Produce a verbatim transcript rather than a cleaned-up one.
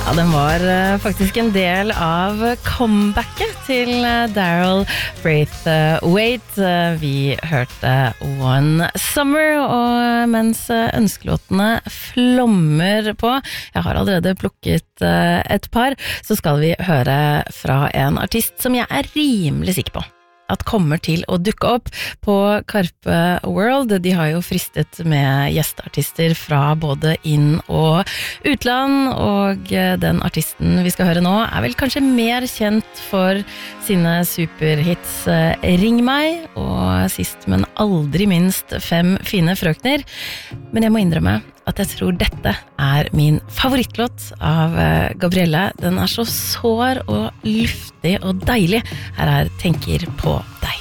Ja, den var uh, faktisk en del av comebacket til uh, Daryl Braithwaite. Uh, vi hørte One Summer, og mens uh, ønskelåtene flommer på, jeg har allerede plukket uh, et par, så skal vi høre fra en artist som jeg er rimelig sikker på at kommer til å dukke opp på Karpe World. De har jo fristet med gjesteartister fra både inn- og utland, og den artisten vi skal høre nå er vel kanskje mer kjent for sine superhits Ring meg, og sist, men aldri minst Fem fine frøkner. Men jeg må innrømme at jeg tror dette er min favorittlåt av Gabrielle. Den er så sår og luftig og deilig. Her er Tenker på deg.